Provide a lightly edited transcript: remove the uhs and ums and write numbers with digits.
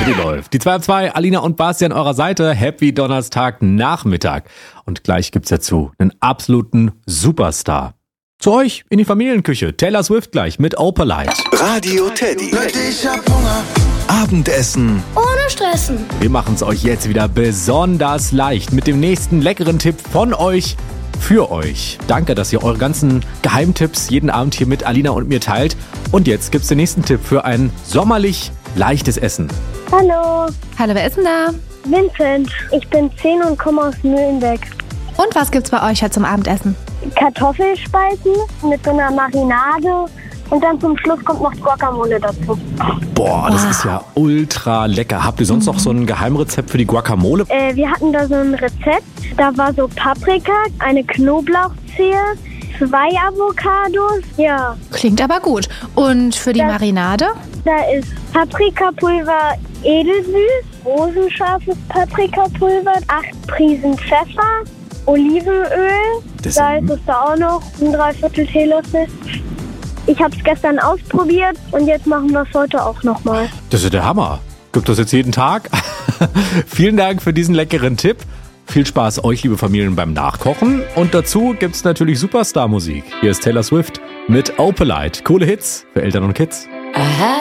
City läuft. Die 2 ab 2, Alina und Basti an eurer Seite. Happy Donnerstagnachmittag. Und gleich gibt's dazu einen absoluten Superstar. Zu euch in die Familienküche. Taylor Swift gleich mit Opalite. Radio Teddy. Ich hab Hunger. Abendessen. Ohne Stressen. Wir machen's euch jetzt wieder besonders leicht mit dem nächsten leckeren Tipp von euch für euch. Danke, dass ihr eure ganzen Geheimtipps jeden Abend hier mit Alina und mir teilt. Und jetzt gibt's den nächsten Tipp für ein sommerlich leichtes Essen. Hallo, Hallo, wer ist denn da? Vincent. Ich bin 10 und komme aus Mühlenbeck. Und was gibt's bei euch heute zum Abendessen? Kartoffelspalten mit so einer Marinade und dann zum Schluss kommt noch Guacamole dazu. Boah, das ist ja ultra lecker. Habt ihr sonst noch so ein Geheimrezept für die Guacamole? Wir hatten da so ein Rezept, da war so Paprika, eine Knoblauchzehe, 2 Avocados, ja. Klingt aber gut. Und für die Marinade? Da ist Paprikapulver edelsüß, rosenscharfes Paprikapulver, 8 Prisen Pfeffer, Olivenöl, Salz ist da auch noch, ein 3/4 Teelöffel. Ich habe es gestern ausprobiert und jetzt machen wir es heute auch nochmal. Das ist der Hammer. Gibt das jetzt jeden Tag? Vielen Dank für diesen leckeren Tipp. Viel Spaß euch, liebe Familien, beim Nachkochen. Und dazu gibt's natürlich Superstar-Musik. Hier ist Taylor Swift mit Opalite. Coole Hits für Eltern und Kids.